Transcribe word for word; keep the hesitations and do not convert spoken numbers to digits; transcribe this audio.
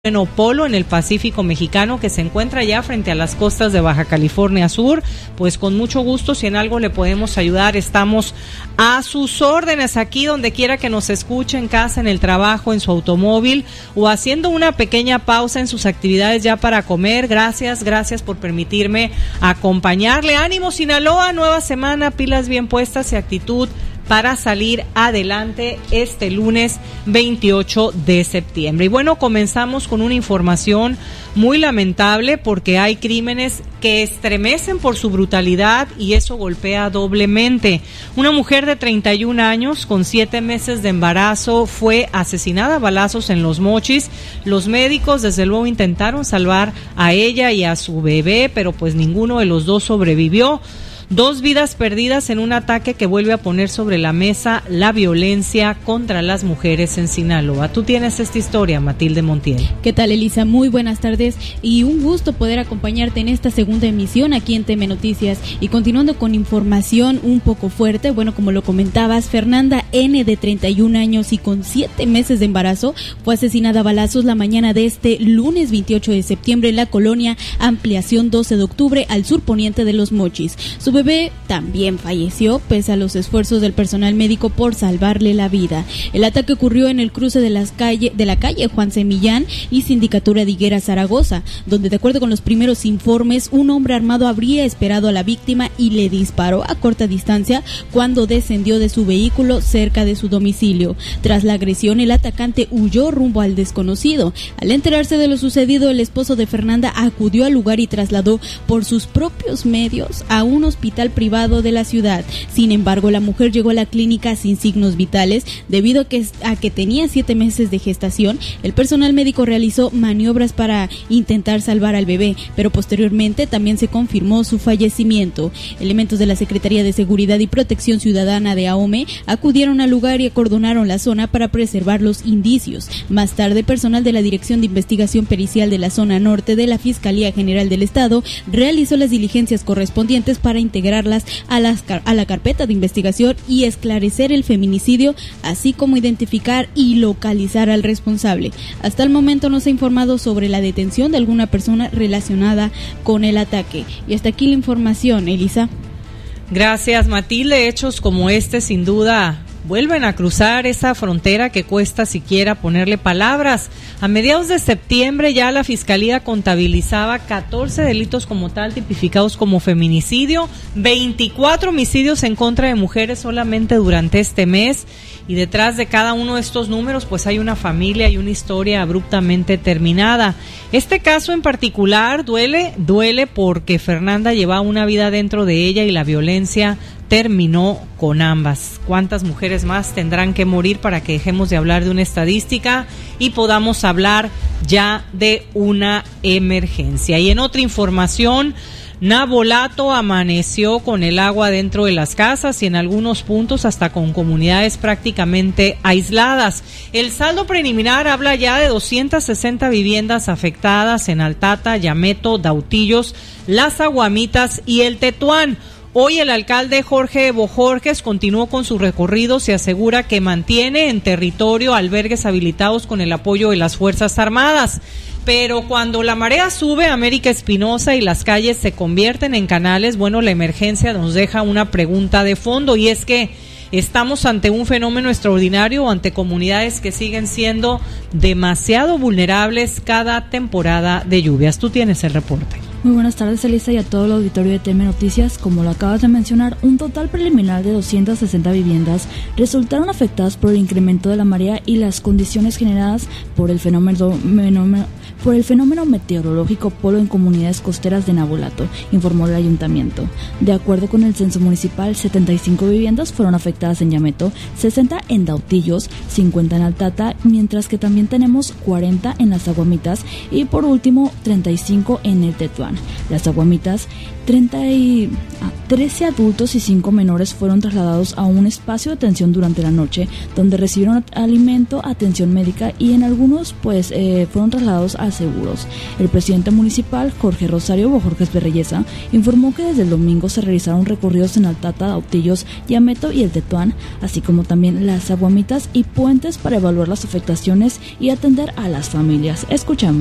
Polo en el Pacífico Mexicano, que se encuentra ya frente a las costas de Baja California Sur. Pues con mucho gusto, si en algo le podemos ayudar, estamos a sus órdenes aquí donde quiera que nos escuche, en casa, en el trabajo, en su automóvil o haciendo una pequeña pausa en sus actividades ya para comer. Gracias, gracias por permitirme acompañarle. Ánimo Sinaloa, nueva semana, pilas bien puestas y actitud para salir adelante este lunes veintiocho de septiembre. Y bueno, comenzamos con una información muy lamentable porque hay crímenes que estremecen por su brutalidad y eso golpea doblemente. Una mujer de treinta y un años con siete meses de embarazo fue asesinada a balazos en Los Mochis. Los médicos desde luego intentaron salvar a ella y a su bebé, pero pues ninguno de los dos sobrevivió. Dos vidas perdidas en un ataque que vuelve a poner sobre la mesa la violencia contra las mujeres en Sinaloa. Tú tienes esta historia, Matilde Montiel. ¿Qué tal, Elisa? Muy buenas tardes y un gusto poder acompañarte en esta segunda emisión aquí en T M Noticias. Y continuando con información un poco fuerte, bueno, como lo comentabas, Fernanda N., de treinta y un años y con siete meses de embarazo, fue asesinada a balazos la mañana de este lunes veintiocho de septiembre en la colonia Ampliación doce de octubre, al sur poniente de Los Mochis. Su bebé también falleció pese a los esfuerzos del personal médico por salvarle la vida. El ataque ocurrió en el cruce de las calle, de la calle Juan C. Millán y Sindicatura de Higuera, Zaragoza, donde de acuerdo con los primeros informes, un hombre armado habría esperado a la víctima y le disparó a corta distancia cuando descendió de su vehículo cerca de su domicilio. Tras la agresión, el atacante huyó rumbo al desconocido. Al enterarse de lo sucedido, el esposo de Fernanda acudió al lugar y trasladó por sus propios medios a un hospital privado de la ciudad. Sin embargo, la mujer llegó a la clínica sin signos vitales debido a que, a que tenía siete meses de gestación. El personal médico realizó maniobras para intentar salvar al bebé, pero posteriormente también se confirmó su fallecimiento. Elementos de la Secretaría de Seguridad y Protección Ciudadana de AOME acudieron al lugar y acordonaron la zona para preservar los indicios. Más tarde, personal de la Dirección de Investigación Pericial de la Zona Norte de la Fiscalía General del Estado realizó las diligencias correspondientes para integrarlas a, las, a la carpeta de investigación y esclarecer el feminicidio, así como identificar y localizar al responsable. Hasta el momento no se ha informado sobre la detención de alguna persona relacionada con el ataque. Y hasta aquí la información, Elisa. Gracias, Matilde. Hechos como este sin duda vuelven a cruzar esa frontera que cuesta siquiera ponerle palabras. A mediados de septiembre ya la Fiscalía contabilizaba catorce delitos como tal tipificados como feminicidio, veinticuatro homicidios en contra de mujeres solamente durante este mes. Y detrás de cada uno de estos números pues hay una familia y una historia abruptamente terminada. Este caso en particular duele, duele porque Fernanda llevaba una vida dentro de ella y la violencia terminó con ambas. ¿Cuántas mujeres más tendrán que morir para que dejemos de hablar de una estadística y podamos hablar ya de una emergencia? Y en otra información, Navolato amaneció con el agua dentro de las casas y en algunos puntos hasta con comunidades prácticamente aisladas. El saldo preliminar habla ya de doscientas sesenta viviendas afectadas en Altata, Yameto, Dautillos, Las Aguamitas y el Tetuán. Hoy el alcalde Jorge Bojorges continuó con su recorrido, se asegura que mantiene en territorio albergues habilitados con el apoyo de las Fuerzas Armadas. Pero cuando la marea sube, América Espinosa y las calles se convierten en canales, bueno, la emergencia nos deja una pregunta de fondo y es que ¿estamos ante un fenómeno extraordinario o ante comunidades que siguen siendo demasiado vulnerables cada temporada de lluvias? Tú tienes el reporte. Muy buenas tardes, Elisa, y a todo el auditorio de T M Noticias. Como lo acabas de mencionar, un total preliminar de doscientas sesenta viviendas resultaron afectadas por el incremento de la marea y las condiciones generadas por el fenómeno, fenómeno, por el fenómeno meteorológico Polo en comunidades costeras de Navolato, informó el ayuntamiento. De acuerdo con el censo municipal, setenta y cinco viviendas fueron afectadas en Yameto, sesenta en Dautillos, cincuenta en Altata, mientras que también tenemos cuarenta en Las Aguamitas y por último treinta y cinco en el Tetuán. Tetuán. Las Aguamitas, treinta y, ah, trece adultos y cinco menores fueron trasladados a un espacio de atención durante la noche, donde recibieron alimento, atención médica y en algunos pues eh, fueron trasladados a seguros. El presidente municipal, Jorge Rosario Bojorges Berreyesa, informó que desde el domingo se realizaron recorridos en Altata, Autillos, Yameto y el Tetuán, así como también las Aguamitas y Puentes para evaluar las afectaciones y atender a las familias. Escuchamos.